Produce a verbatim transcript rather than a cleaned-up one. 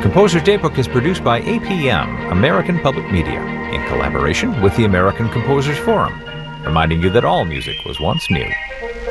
Composer's Daybook is produced by A P M, American Public Media, in collaboration with the American Composers Forum, reminding you that all music was once new.